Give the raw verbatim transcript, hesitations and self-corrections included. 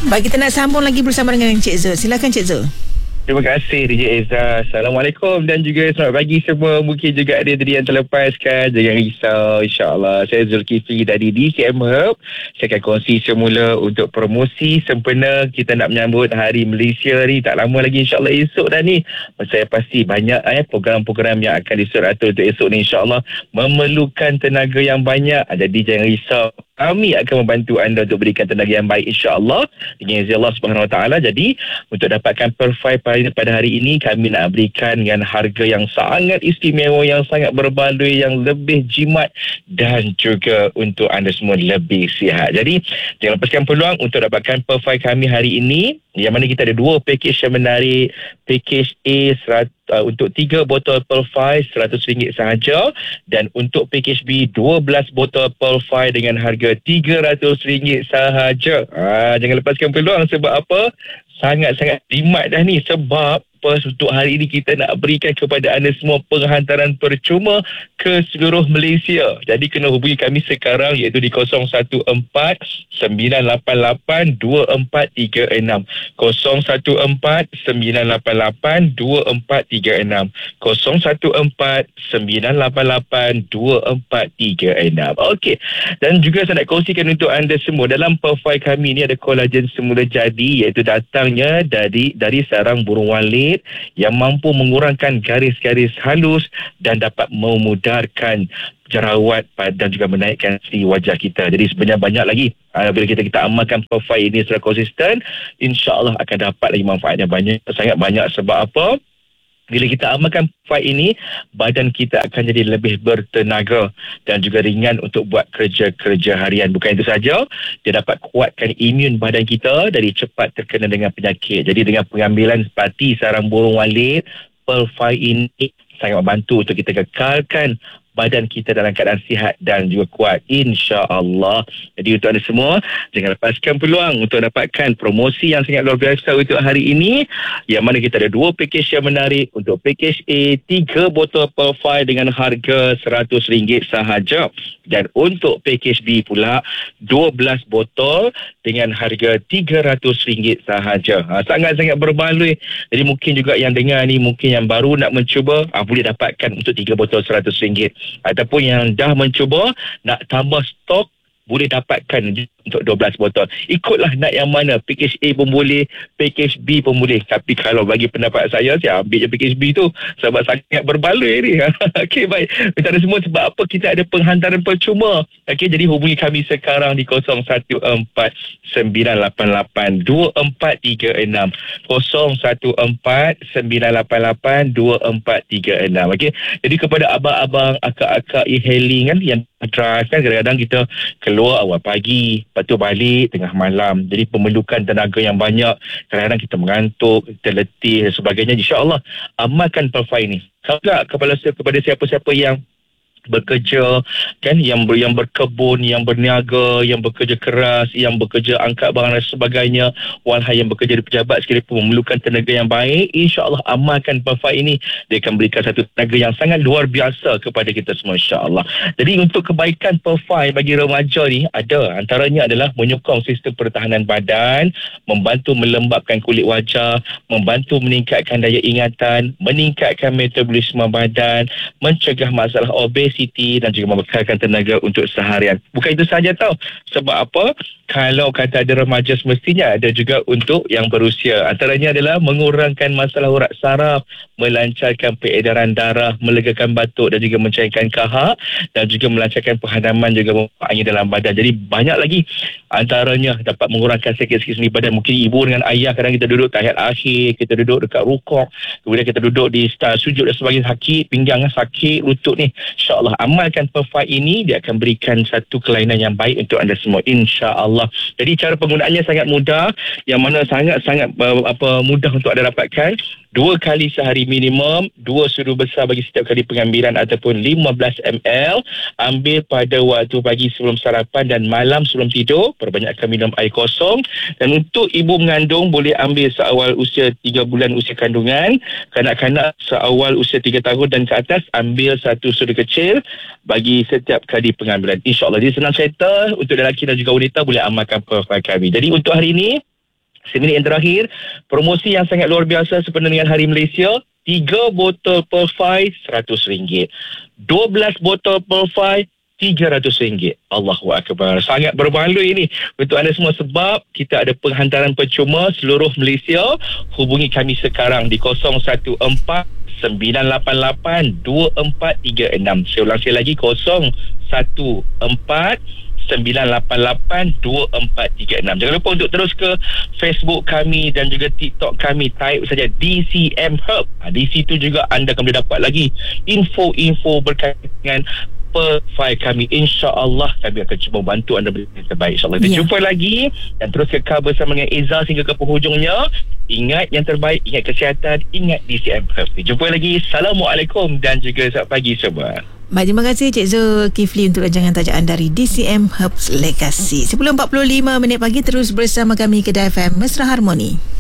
Baik, kita nak sambung lagi bersama dengan Encik Zul. Silakan Encik Zul. Terima kasih D J Ezra. Assalamualaikum dan juga selamat pagi semua. Mungkin juga ada tadi yang terlepaskan. Jangan risau, insyaAllah. Saya Zulkifli dari D C M Hub. Saya akan kongsi semula untuk promosi sempena kita nak menyambut Hari Malaysia ni. Tak lama lagi, insyaAllah esok dah ni. Saya pasti banyak eh, program-program yang akan disuruh-atur untuk esok ni, insyaAllah memerlukan tenaga yang banyak. Jadi jangan risau. Kami akan membantu anda untuk berikan tenaga yang baik, insya-Allah dengan izin Allah Subhanahu Wa Taala. Jadi untuk dapatkan perfai pada hari ini, kami nak berikan dengan harga yang sangat istimewa, yang sangat berbaloi, yang lebih jimat dan juga untuk anda semua lebih sihat. Jadi jangan lepaskan peluang untuk dapatkan perfai kami hari ini, yang mana kita ada dua pakej yang menarik. Pakej A seratus, uh, untuk tiga botol perfai seratus ringgit sahaja, dan untuk pakej B dua belas botol perfai dengan harga tiga ratus ringgit sahaja. Ha, jangan lepaskan peluang. Sebab apa? Sangat-sangat jimat dah ni. Sebab untuk hari ini kita nak berikan kepada anda semua penghantaran percuma ke seluruh Malaysia. Jadi kena hubungi kami sekarang, iaitu di kosong satu empat sembilan lapan lapan dua empat tiga enam, kosong satu empat sembilan lapan lapan dua empat tiga enam, kosong satu empat sembilan lapan lapan dua empat tiga enam. Okey. Dan juga saya nak kongsikan untuk anda semua, dalam perfai kami ni ada kolagen semula jadi, iaitu datangnya dari dari sarang burung walet yang mampu mengurangkan garis-garis halus dan dapat memudarkan jerawat dan juga menaikkan si wajah kita. Jadi sebenarnya banyak lagi. Uh, bila kita kita amalkan perfai ini secara konsisten, insya-Allah akan dapat lagi manfaatnya banyak, sangat banyak. Sebab apa? Bila kita amalkan perfai ini, badan kita akan jadi lebih bertenaga dan juga ringan untuk buat kerja-kerja harian. Bukan itu saja, dia dapat kuatkan imun badan kita dari cepat terkena dengan penyakit. Jadi dengan pengambilan sepati sarang burung walet, perfai ini sangat membantu untuk kita kekalkan badan kita dalam keadaan sihat dan juga kuat, insya-Allah. Jadi untuk anda semua, jangan lepaskan peluang untuk dapatkan promosi yang sangat luar biasa untuk hari ini, yang mana kita ada dua pakej yang menarik. Untuk pakej A, tiga botol perfai dengan harga seratus ringgit sahaja, dan untuk pakej B pula dua belas botol dengan harga tiga ratus ringgit sahaja. Ha, sangat-sangat berbaloi. Jadi mungkin juga yang dengar ni, mungkin yang baru nak mencuba, ha, boleh dapatkan untuk tiga botol seratus ringgit. Ataupun yang dah mencuba nak tambah stok, boleh dapatkan untuk dua belas botol. Ikutlah nak yang mana. Pakej A pun boleh, pakej B pun boleh. Tapi kalau bagi pendapat saya, saya ambil je pakej B tu sebab sangat berbaloi ni. Okey, baik. Kita ada semua sebab apa? Kita ada penghantaran percuma. Okey, jadi hubungi kami sekarang di kosong satu empat sembilan lapan lapan dua empat tiga enam, kosong satu empat sembilan lapan lapan dua empat tiga enam. Okey. Jadi kepada abang-abang, akak-akak e-hailing kan yang drive kan, kadang-kadang kita keluar awal pagi, lepas tu balik tengah malam. Jadi memerlukan tenaga yang banyak. Kadang-kadang kita mengantuk, kita letih dan sebagainya. InsyaAllah amalkan perfai ni. Kalau tak kepada, kepada siapa-siapa yang bekerja kan, yang ber, yang berkebun, yang berniaga, yang bekerja keras, yang bekerja angkat barang dan sebagainya, walhai yang bekerja di pejabat sekalipun memerlukan tenaga yang baik, insya-Allah amalkan perfai ini, dia akan berikan satu tenaga yang sangat luar biasa kepada kita semua, insya-Allah. Jadi untuk kebaikan perfai bagi remaja ni, ada antaranya adalah menyokong sistem pertahanan badan, membantu melembabkan kulit wajah, membantu meningkatkan daya ingatan, meningkatkan metabolisme badan, mencegah masalah obes dan juga membekalkan tenaga untuk seharian. Bukan itu saja tau. Sebab apa? Kalau kata ada remaja, semestinya ada juga untuk yang berusia. Antaranya adalah mengurangkan masalah urat saraf, melancarkan peredaran darah, melegakan batuk dan juga mencairkan kahak, dan juga melancarkan penghadaman juga angin dalam badan. Jadi banyak lagi. Antaranya dapat mengurangkan sakit-sakit sendi badan. Mungkin ibu dengan ayah kadang kita duduk tahiyat akhir, kita duduk dekat rukuk, kemudian kita duduk di sujud dan sebagainya, sakit pinggang, sakit lutut ni. InsyaAllah amalkan perfai ini, dia akan berikan satu kelainan yang baik untuk anda semua, insya-Allah. Jadi cara penggunaannya sangat mudah, yang mana sangat-sangat uh, apa mudah untuk anda dapatkan. Dua kali sehari minimum, dua sudu besar bagi setiap kali pengambilan ataupun lima belas mililiter. Ambil pada waktu pagi sebelum sarapan dan malam sebelum tidur. Perbanyakkan minum air kosong. Dan untuk ibu mengandung, boleh ambil seawal usia tiga bulan usia kandungan. Kanak-kanak seawal usia tiga tahun dan ke atas, ambil satu sudu kecil bagi setiap kali pengambilan. InsyaAllah. Jadi senang cerita, untuk lelaki dan juga wanita boleh amalkan perfai kami. Jadi untuk hari ini, Seminit yang terakhir, promosi yang sangat luar biasa sempena dengan Hari Malaysia. Tiga botol Perfai seratus ringgit. Dua belas botol Perfai tiga ratus ringgit. Allahu Akbar. Sangat berbaloi ini untuk anda semua sebab kita ada penghantaran percuma seluruh Malaysia. Hubungi kami sekarang di kosong satu empat sembilan lapan lapan dua empat tiga enam. Saya ulang sekali lagi, kosong satu empat sembilan lapan lapan dua empat tiga enam. Jangan lupa untuk terus ke Facebook kami dan juga TikTok kami. Type saja D C M Herb. Ha, di situ juga anda akan boleh dapat lagi info-info berkaitan dengan Perfai kami. InsyaAllah kami akan cuba bantu anda beri yang terbaik. InsyaAllah kita yeah. jumpa lagi dan terus kekal bersama dengan Eza hingga ke penghujungnya. Ingat yang terbaik, ingat kesihatan, ingat D C M Herb. Jumpa lagi. Assalamualaikum dan juga selamat pagi semua. Baik, terima kasih Cik Zulkifli untuk rancangan tajaan dari D C M Herbs Legacy. sepuluh empat puluh lima minit pagi, terus bersama kami Kedah F M Mesra Harmoni.